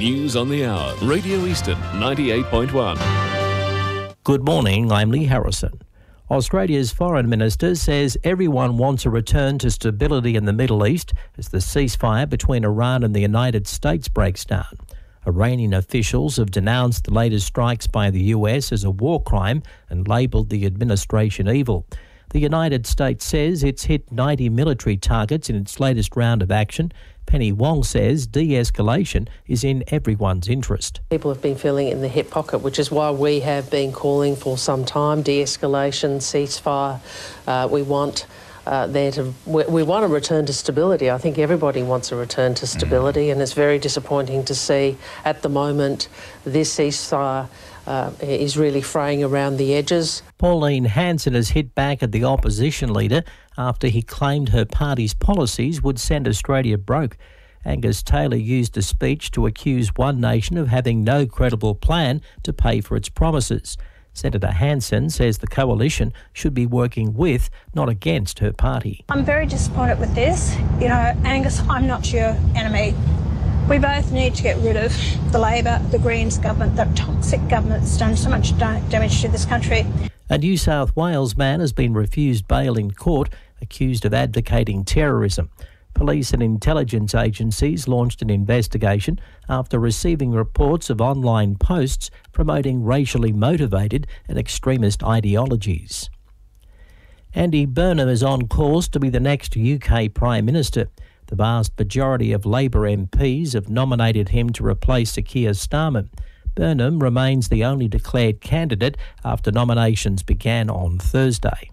News on the Hour. Radio Eastern 98.1. Good morning, I'm Lee Harrison. Australia's Foreign Minister says everyone wants a return to stability in the Middle East as the ceasefire between Iran and the United States breaks down. Iranian officials have denounced the latest strikes by the US as a war crime and labelled the administration evil. The United States says it's hit 90 military targets in its latest round of action. Penny Wong says de-escalation is in everyone's interest. People have been feeling it in the hip pocket, which is why we have been calling for some time de-escalation, ceasefire. We want we want a return to stability. I think everybody wants a return to stability, and it's very disappointing to see at the moment this ceasefire is really fraying around the edges. Pauline Hanson has hit back at the opposition leader after he claimed her party's policies would send Australia broke. Angus Taylor used a speech to accuse One Nation of having no credible plan to pay for its promises. Senator Hanson says the coalition should be working with, not against, her party. I'm very disappointed with this. You know, Angus, I'm not your enemy. We both need to get rid of the Labor, the Greens government, the toxic government that's done so much damage to this country. A New South Wales man has been refused bail in court, accused of advocating terrorism. Police and intelligence agencies launched an investigation after receiving reports of online posts promoting racially motivated and extremist ideologies. Andy Burnham is on course to be the next UK Prime Minister. The vast majority of Labor MPs have nominated him to replace Sir Keir Starmer. Burnham remains the only declared candidate after nominations began on Thursday.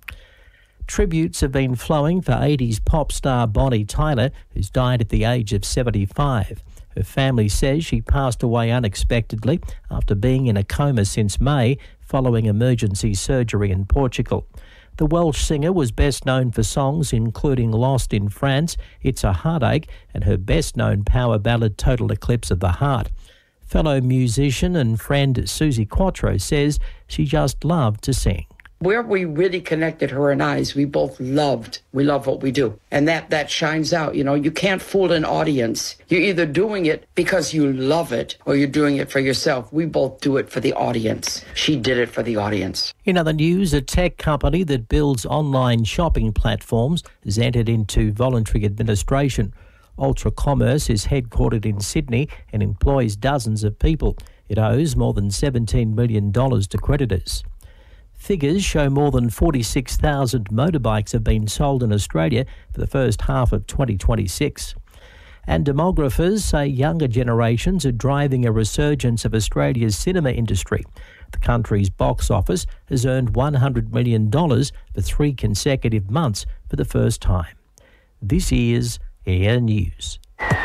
Tributes have been flowing for 80s pop star Bonnie Tyler, who's died at the age of 75. Her family says she passed away unexpectedly after being in a coma since May following emergency surgery in Portugal. The Welsh singer was best known for songs including Lost in France, It's a Heartache, and her best-known power ballad Total Eclipse of the Heart. Fellow musician and friend Susie Quattro says she just loved to sing. Where we really connected, her and I, is we both love what we do. And that shines out. You know, you can't fool an audience. You're either doing it because you love it or you're doing it for yourself. We both do it for the audience. She did it for the audience. In other news, a tech company that builds online shopping platforms has entered into voluntary administration. Ultra Commerce is headquartered in Sydney and employs dozens of people. It owes more than $17 million to creditors. Figures show more than 46,000 motorbikes have been sold in Australia for the first half of 2026. And demographers say younger generations are driving a resurgence of Australia's cinema industry. The country's box office has earned $100 million for 3 consecutive months for the first time. This is Air News.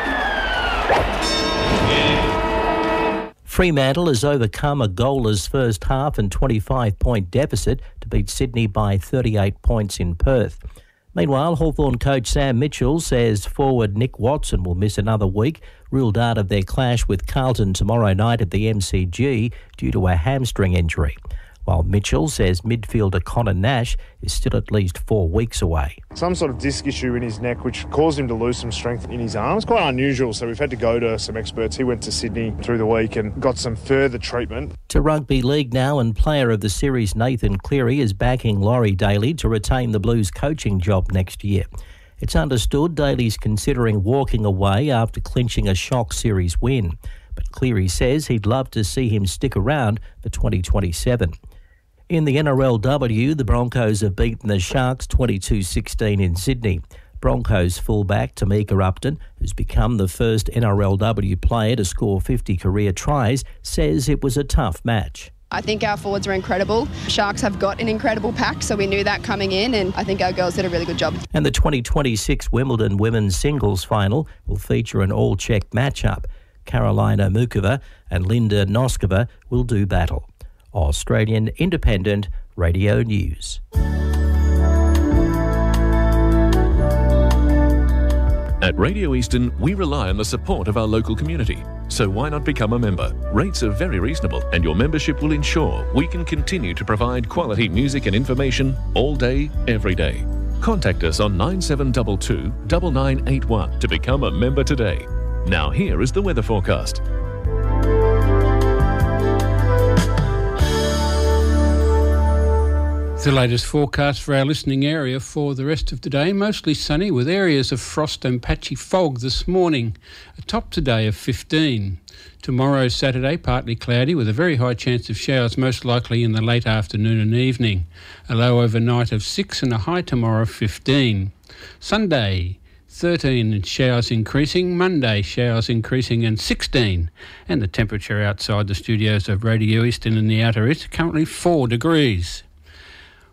Fremantle has overcome a goalless first half and 25-point deficit to beat Sydney by 38 points in Perth. Meanwhile, Hawthorn coach Sam Mitchell says forward Nick Watson will miss another week, ruled out of their clash with Carlton tomorrow night at the MCG due to a hamstring injury. While Mitchell says midfielder Connor Nash is still at least 4 weeks away. Some sort of disc issue in his neck which caused him to lose some strength in his arms. Quite unusual, so we've had to go to some experts. He went to Sydney through the week and got some further treatment. To rugby league now, and player of the series Nathan Cleary is backing Laurie Daly to retain the Blues coaching job next year. It's understood Daly's considering walking away after clinching a shock series win. But Cleary says he'd love to see him stick around for 2027. In the NRLW, the Broncos have beaten the Sharks 22-16 in Sydney. Broncos fullback Tamika Upton, who's become the first NRLW player to score 50 career tries, says it was a tough match. I think our forwards are incredible. Sharks have got an incredible pack, so we knew that coming in, and I think our girls did a really good job. And the 2026 Wimbledon women's singles final will feature an all-Czech matchup. Karolina Mukova and Linda Noskova will do battle. Australian Independent Radio News. At Radio Eastern, we rely on the support of our local community. So why not become a member? Rates are very reasonable, and your membership will ensure we can continue to provide quality music and information all day, every day. Contact us on 9722 9981 to become a member today. Now here is the weather forecast. The latest forecast for our listening area for the rest of the day, mostly sunny with areas of frost and patchy fog this morning. A top today of 15. Tomorrow, Saturday, partly cloudy with a very high chance of showers, most likely in the late afternoon and evening. A low overnight of 6 and a high tomorrow of 15. Sunday, 13 and showers increasing. Monday, showers increasing and 16. And the temperature outside the studios of Radio Eastern in the Outer East, currently 4 degrees.